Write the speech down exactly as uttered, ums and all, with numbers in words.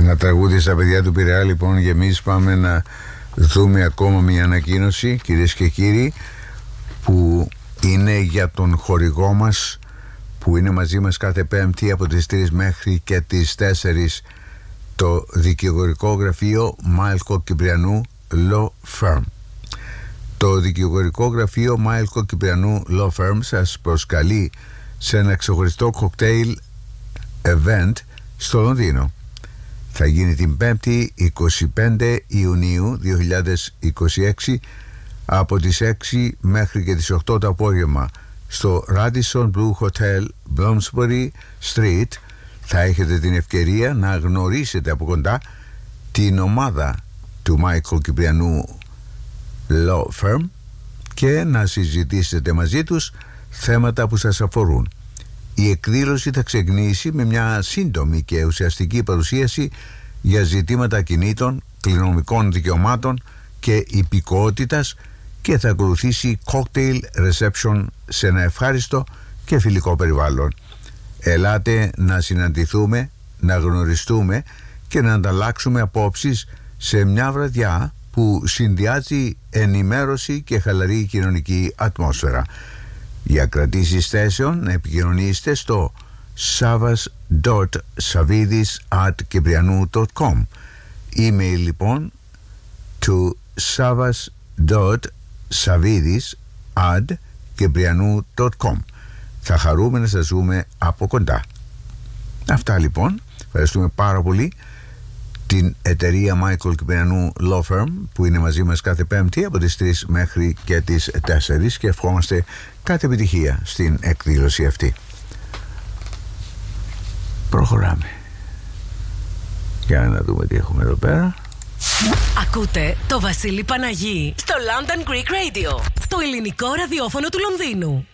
Ένα τραγούδι στα παιδιά του Πειραιά, λοιπόν, και εμείς πάμε να δούμε ακόμα μια ανακοίνωση, κυρίες και κύριοι, που είναι για τον χορηγό μας, που είναι μαζί μας κάθε Πέμπτη από τις τρεις μέχρι και τις τέσσερις, το δικηγορικό γραφείο Μάιλκο Κυπριανού Law Firm. Το δικηγορικό γραφείο Μάιλκο Κυπριανού Law Firm σας προσκαλεί σε ένα ξεχωριστό κοκτέιλ event στο Λονδίνο. Θα γίνει την Πέμπτη εικοστή πέμπτη Ιουνίου δύο χιλιάδες είκοσι έξι από τις έξι μέχρι και τις οκτώ το απόγευμα στο Radisson Blu Hotel Bloomsbury Street. Θα έχετε την ευκαιρία να γνωρίσετε από κοντά την ομάδα του Μάικλ Κυπριανού Law Firm και να συζητήσετε μαζί τους θέματα που σας αφορούν. Η εκδήλωση θα ξεκινήσει με μια σύντομη και ουσιαστική παρουσίαση για ζητήματα κινήτων, κληρονομικών δικαιωμάτων και υπηκότητας και θα ακολουθήσει cocktail reception σε ένα ευχάριστο και φιλικό περιβάλλον. Ελάτε να συναντηθούμε, να γνωριστούμε και να ανταλλάξουμε απόψεις σε μια βραδιά που συνδυάζει ενημέρωση και χαλαρή κοινωνική ατμόσφαιρα. Για κρατήσεις θέσεων επικοινωνήστε στο savas dot savidis at kiprianou dot com. Email λοιπόν to savas dot savidis at kiprianou dot com. Θα χαρούμε να σας ζούμε από κοντά. Αυτά λοιπόν. Ευχαριστούμε πάρα πολύ την εταιρεία Michael Κυπριανού Law Firm που είναι μαζί μας κάθε Πέμπτη από τις τρεις μέχρι και τις τέσσερις και ευχόμαστε κάθε επιτυχία στην εκδήλωση αυτή. Προχωράμε. Για να δούμε τι έχουμε εδώ πέρα. Ακούτε το Βασίλη Παναγί στο London Greek Radio, το ελληνικό ραδιόφωνο του Λονδίνου.